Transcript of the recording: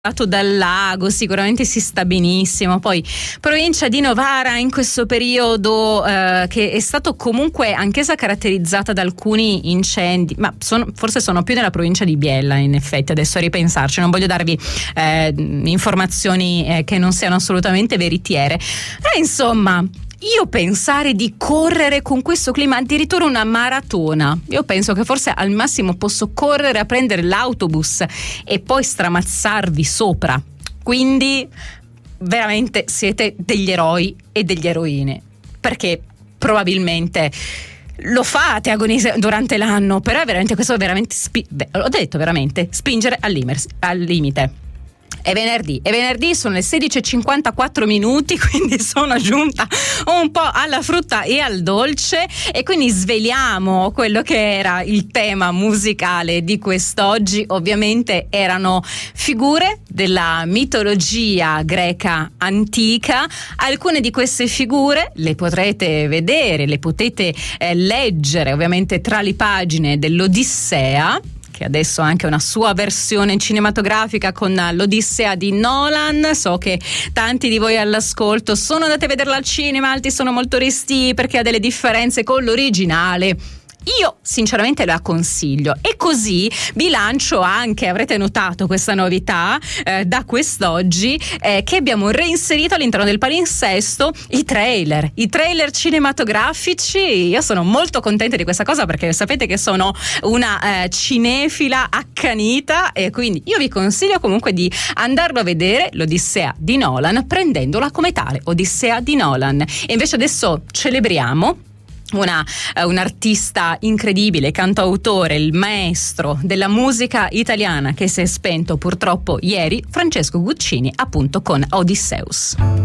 dal lago, sicuramente si sta benissimo. Poi provincia di Novara in questo periodo che è stato comunque anch'essa caratterizzata da alcuni incendi, ma forse sono più nella provincia di Biella, in effetti, adesso a ripensarci, non voglio darvi informazioni che non siano assolutamente veritiere, insomma, io pensare di correre con questo clima, addirittura una maratona, io penso che forse al massimo posso correre a prendere l'autobus e poi stramazzarvi sopra. Quindi veramente siete degli eroi e degli eroine, perché probabilmente lo fate durante l'anno, però è veramente, questo è veramente ho detto veramente spingere al limite. È venerdì, sono le 16:54 minuti, quindi sono giunta un po' alla frutta e al dolce, e quindi sveliamo quello che era il tema musicale di quest'oggi. Ovviamente erano figure della mitologia greca antica. Alcune di queste figure le potrete vedere, le potete leggere ovviamente tra le pagine dell'Odissea, che adesso ha anche una sua versione cinematografica con l'Odissea di Nolan. So che tanti di voi all'ascolto sono andati a vederla al cinema, altri sono molto restii perché ha delle differenze con l'originale. Io sinceramente la consiglio, e così vi lancio anche, avrete notato questa novità da quest'oggi, che abbiamo reinserito all'interno del palinsesto i trailer cinematografici. Io sono molto contenta di questa cosa perché sapete che sono una cinefila accanita, e quindi io vi consiglio comunque di andarlo a vedere, l'Odissea di Nolan, prendendola come tale, Odissea di Nolan. E invece adesso celebriamo un artista incredibile, cantautore, il maestro della musica italiana che si è spento purtroppo ieri, Francesco Guccini, appunto con Odysseus.